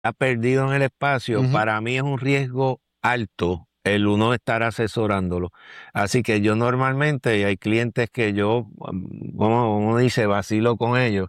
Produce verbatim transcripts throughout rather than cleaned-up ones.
ha perdido en el espacio, Ujú. para mí es un riesgo alto el uno estar asesorándolo. Así que yo normalmente, y hay clientes que yo, um, como uno dice, vacilo con ellos.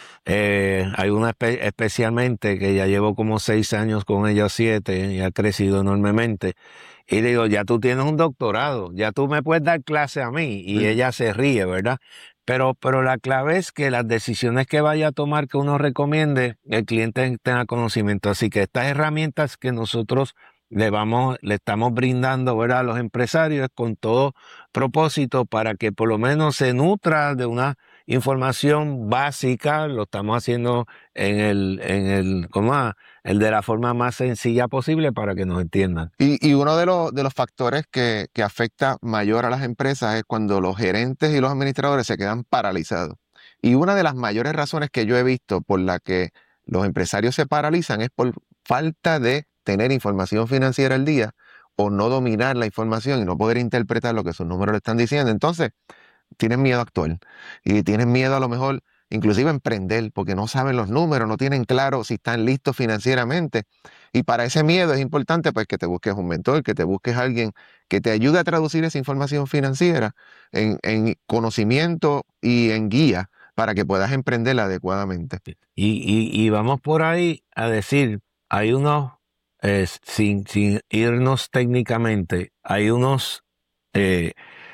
Eh, hay una espe- especialmente que ya llevo como seis años con ella, siete, y ha crecido enormemente. Y digo, ya tú tienes un doctorado, ya tú me puedes dar clase a mí. Y Sí. ella se ríe, ¿verdad? Pero, pero la clave es que las decisiones que vaya a tomar, que uno recomiende, el cliente tenga conocimiento. Así que estas herramientas que nosotros le vamos, le estamos brindando, ¿verdad?, a los empresarios con todo propósito para que por lo menos se nutra de una información básica. Lo estamos haciendo en el, en el, ¿cómo es? El de la forma más sencilla posible para que nos entiendan. Y, y uno de los, de los factores que, que afecta mayor a las empresas es cuando los gerentes y los administradores se quedan paralizados. Y una de las mayores razones que yo he visto por la que los empresarios se paralizan es por falta de tener información financiera al día o no dominar la información y no poder interpretar lo que sus números le están diciendo. Entonces, tienen miedo a actuar y tienen miedo a lo mejor inclusive a emprender porque no saben los números, no tienen claro si están listos financieramente. Y para ese miedo es importante pues que te busques un mentor, que te busques alguien que te ayude a traducir esa información financiera en, en conocimiento y en guía para que puedas emprender adecuadamente. Y, y, y vamos por ahí a decir, hay unos, eh, sin, sin irnos técnicamente, hay unos, eh,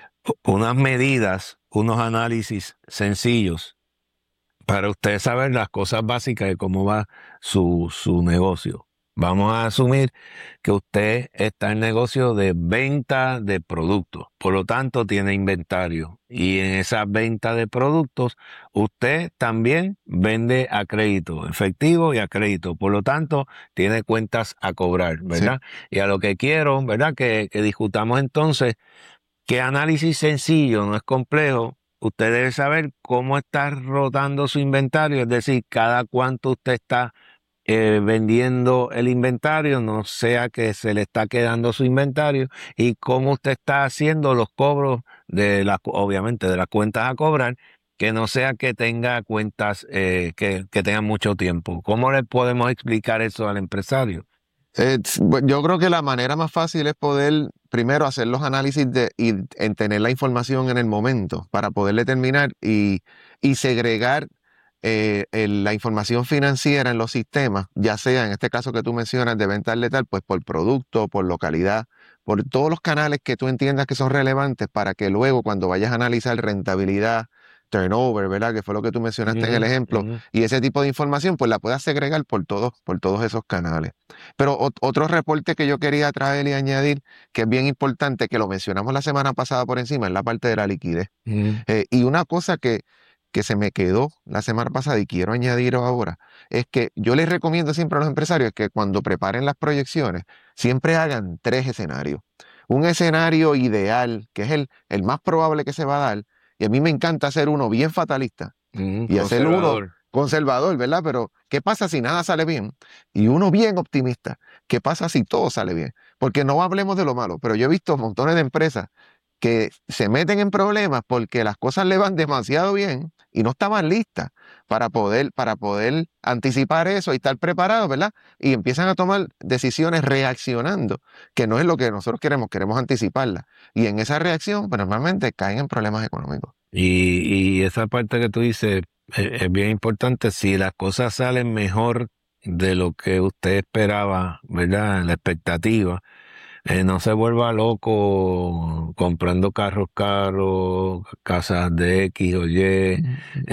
unas medidas, unos análisis sencillos para usted saber las cosas básicas de cómo va su, su negocio. Vamos a asumir que usted está en negocio de venta de productos, por lo tanto tiene inventario. Y en esa venta de productos, usted también vende a crédito, efectivo y a crédito. Por lo tanto, tiene cuentas a cobrar, Sí. ¿verdad? Y a lo que quiero, ¿verdad? Que, que discutamos entonces. ¿Qué análisis sencillo, no es complejo? Usted debe saber cómo está rotando su inventario, es decir, cada cuánto usted está eh, vendiendo el inventario, no sea que se le está quedando su inventario, y cómo usted está haciendo los cobros de las, obviamente, de las cuentas a cobrar, que no sea que tenga cuentas eh, que, que tengan mucho tiempo. ¿Cómo le podemos explicar eso al empresario? Eh, ts- bu- yo creo que la manera más fácil es poder primero hacer los análisis de, y en tener la información en el momento para poder determinar y, y segregar eh, el- la información financiera en los sistemas, ya sea en este caso que tú mencionas de venta al letal, pues por producto, por localidad, por todos los canales que tú entiendas que son relevantes para que luego cuando vayas a analizar rentabilidad, turnover, ¿verdad? Que fue lo que tú mencionaste en el Ujú, ejemplo, ujú. y ese tipo de información, pues la puedas segregar por todos, por todos esos canales. Pero ot- otro reporte que yo quería traer y añadir, que es bien importante, que lo mencionamos la semana pasada por encima, es la parte de la liquidez. Ujú. Eh, y una cosa que, que se me quedó la semana pasada y quiero añadir ahora, es que yo les recomiendo siempre a los empresarios que cuando preparen las proyecciones, siempre hagan tres escenarios. Un escenario ideal, que es el, el más probable que se va a dar, y a mí me encanta hacer uno bien fatalista Ujú, y hacer uno conservador. conservador, ¿verdad? Pero, ¿qué pasa si nada sale bien? Y uno bien optimista. ¿Qué pasa si todo sale bien? Porque no hablemos de lo malo, pero yo he visto montones de empresas que se meten en problemas porque las cosas le van demasiado bien y no estaban listas para poder, para poder anticipar eso y estar preparados, ¿verdad? Y empiezan a tomar decisiones reaccionando, que no es lo que nosotros queremos, queremos anticiparla. Y en esa reacción, pues normalmente caen en problemas económicos. Y, y esa parte que tú dices es, es bien importante. Si las cosas salen mejor de lo que usted esperaba, ¿verdad? La expectativa, eh, no se vuelva loco comprando carros caros, casas de X o Y,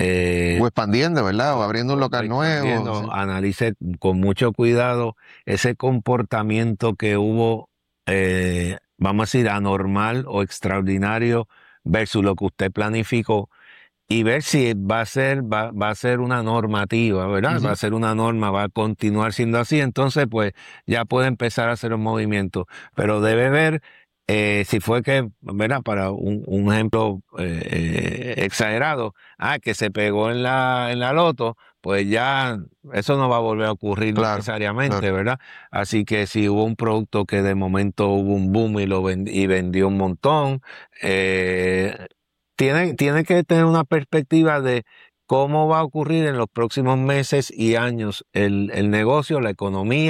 O eh, expandiendo, ¿verdad? O o, abriendo un o local nuevo. Sí. expandiendo. Analice con mucho cuidado ese comportamiento que hubo, eh, vamos a decir, anormal o extraordinario versus lo que usted planificó, y ver si va a ser, va, va a ser una normativa, ¿verdad? Va Ujú. a ser una norma, va a continuar siendo así. Entonces, pues ya puede empezar a hacer un movimiento, pero debe ver eh, si fue que, ¿verdad? Para un, un ejemplo eh, eh, exagerado, ah, que se pegó en la, en la loto, pues ya eso no va a volver a ocurrir Claro, necesariamente, claro. ¿verdad? Así que si hubo un producto que de momento hubo un boom y lo vend- y vendió un montón, eh, tiene, tiene que tener una perspectiva de cómo va a ocurrir en los próximos meses y años el, el negocio, la economía.